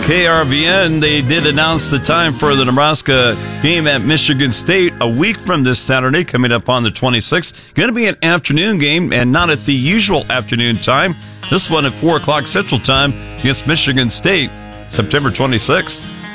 KRVN, they did announce the time for the Nebraska game at Michigan State a week from this Saturday, coming up on the 26th. Going to be an afternoon game and not at the usual afternoon time. This one at 4 o'clock Central Time against Michigan State, September 26th.